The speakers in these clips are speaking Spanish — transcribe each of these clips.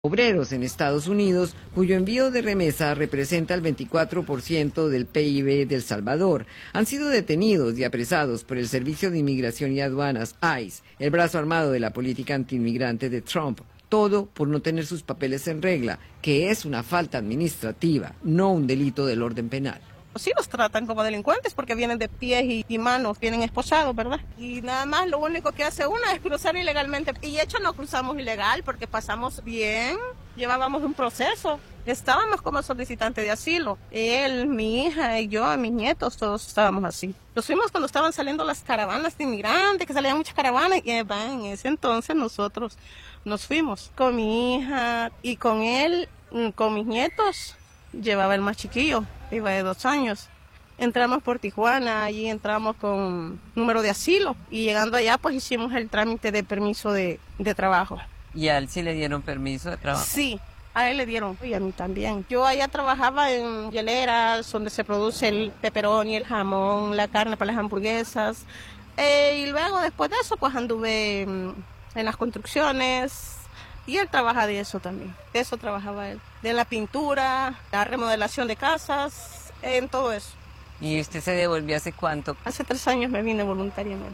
Obreros en Estados Unidos, cuyo envío de remesa representa el 24% del PIB de El Salvador, han sido detenidos y apresados por el Servicio de Inmigración y Aduanas, ICE, el brazo armado de la política antiinmigrante de Trump. Todo por no tener sus papeles en regla, que es una falta administrativa, no un delito del orden penal. Sí los tratan como delincuentes porque vienen de pies y manos, vienen esposados, ¿verdad? Y nada más lo único que hace una es cruzar ilegalmente. Y de hecho no cruzamos ilegal porque pasamos bien, llevábamos un proceso. Estábamos como solicitantes de asilo. Él, mi hija y yo, mis nietos, todos estábamos así. Los fuimos cuando estaban saliendo las caravanas de inmigrantes, que salían muchas caravanas. Y en ese entonces nosotros nos fuimos con mi hija y con él, con mis nietos. Llevaba el más chiquillo, iba de 2 años. Entramos por Tijuana, allí entramos con número de asilo y llegando allá pues hicimos el trámite de permiso de trabajo. ¿Y a él sí le dieron permiso de trabajo? Sí, a él le dieron y a mí también. Yo allá trabajaba en hieleras donde se produce el pepperoni, el jamón, la carne para las hamburguesas. Y luego después de eso pues anduve en las construcciones. Y él trabaja de eso también, de eso trabajaba él, de la pintura, la remodelación de casas, en todo eso. ¿Y usted se devolvió hace cuánto? Hace 3 años me vine voluntariamente.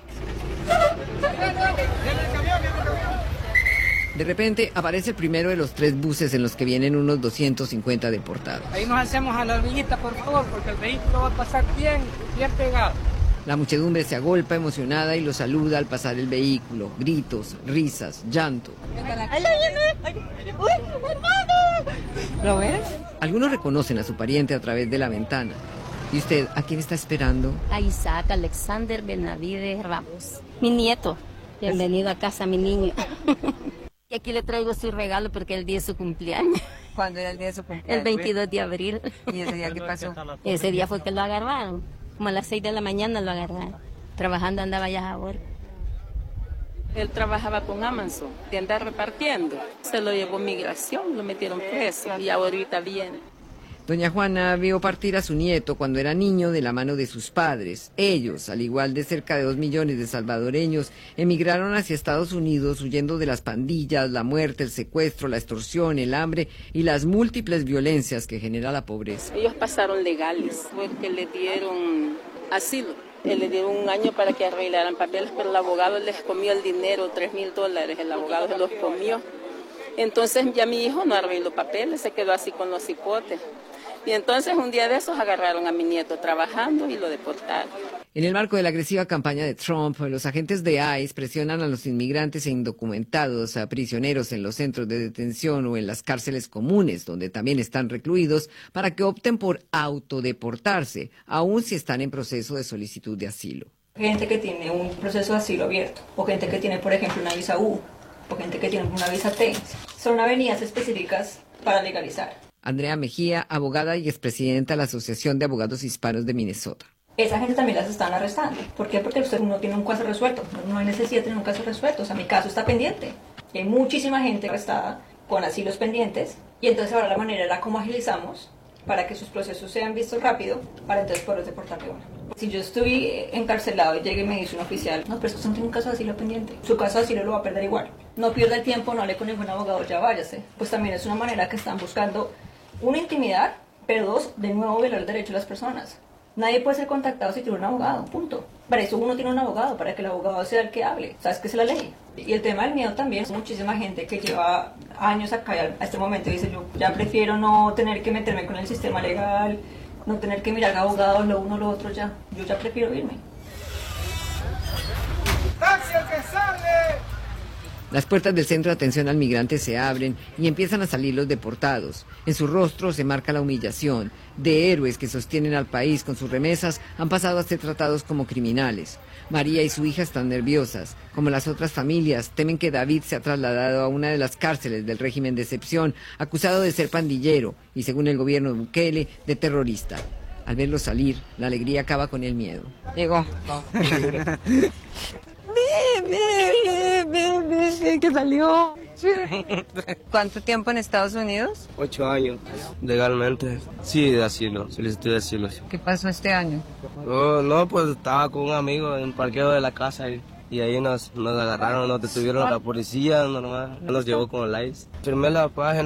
De repente aparece el primero de los 3 buses en los que vienen unos 250 deportados. Ahí nos hacemos a la orillita, por favor, porque el vehículo va a pasar bien pegado. La muchedumbre se agolpa emocionada y lo saluda al pasar el vehículo. Gritos, risas, llanto. ¿Lo ves? Algunos reconocen a su pariente a través de la ventana. ¿Y usted a quién está esperando? A Isaac Alexander Benavides Ramos, mi nieto. Bienvenido a casa, mi niño. Y aquí le traigo su regalo porque el día es su cumpleaños. ¿Cuándo era el día de su cumpleaños? El 22 de abril. ¿Y ese día qué pasó? Ese día fue que lo agarraron. Como a las 6 de la mañana lo agarraron. Trabajando andaba ya ahora. Él trabajaba con Amazon, de andar repartiendo. Se lo llevó migración, lo metieron preso y ahorita viene. Doña Juana vio partir a su nieto cuando era niño de la mano de sus padres. Ellos, al igual de cerca de 2 millones de salvadoreños, emigraron hacia Estados Unidos huyendo de las pandillas, la muerte, el secuestro, la extorsión, el hambre y las múltiples violencias que genera la pobreza. Ellos pasaron legales, porque le dieron asilo. Le dieron 1 año para que arreglaran papeles, pero el abogado les comió el dinero, $3,000, el abogado se los comió. Entonces ya mi hijo no arregló papeles, se quedó así con los hipotes. Y entonces un día de esos agarraron a mi nieto trabajando y lo deportaron. En el marco de la agresiva campaña de Trump, los agentes de ICE presionan a los inmigrantes e indocumentados, a prisioneros en los centros de detención o en las cárceles comunes, donde también están recluidos, para que opten por autodeportarse, aun si están en proceso de solicitud de asilo. Gente que tiene un proceso de asilo abierto, o gente que tiene, por ejemplo, una visa U, o gente que tiene una visa T. Son avenidas específicas para legalizar. Andrea Mejía, abogada y expresidenta de la Asociación de Abogados Hispanos de Minnesota. Esa gente también las están arrestando. ¿Por qué? Porque usted no tiene un caso resuelto. No hay necesidad de tener un caso resuelto. O sea, mi caso está pendiente. Y hay muchísima gente arrestada con asilos pendientes. Y entonces ahora la manera era cómo agilizamos para que sus procesos sean vistos rápido, para entonces poder deportarle uno. Si yo estoy encarcelado y llega y me dice un oficial, no, pero usted no tiene un caso de asilo pendiente. Su caso de asilo lo va a perder igual. No pierda el tiempo, no hable con ningún abogado, ya váyase. Pues también es una manera que están buscando, 1, intimidar, pero 2, de nuevo violar el derecho de las personas. Nadie puede ser contactado si tiene un abogado, punto. Para eso uno tiene un abogado, para que el abogado sea el que hable. ¿Sabes qué es la ley? Y el tema del miedo también. Muchísima gente que lleva años acá y a este momento dice, yo ya prefiero no tener que meterme con el sistema legal, no tener que mirar a abogados, lo uno, lo otro, ya. Yo ya prefiero irme. ¡Taxi el que sale! Las puertas del centro de atención al migrante se abren y empiezan a salir los deportados. En su rostro se marca la humillación. De héroes que sostienen al país con sus remesas han pasado a ser tratados como criminales. María y su hija están nerviosas. Como las otras familias, temen que David sea trasladado a una de las cárceles del régimen de excepción, acusado de ser pandillero y, según el gobierno de Bukele, de terrorista. Al verlo salir, la alegría acaba con el miedo. Llegó. Que salió. ¿Cuánto tiempo en Estados Unidos? 8 años, legalmente. Sí, de asilo, solicitud de asilo. ¿Qué pasó este año? No, pues estaba con un amigo en el parqueo de la casa y Y ahí nos agarraron, nos detuvieron la policía, normal, nos llevó con el ICE. Firmé la página.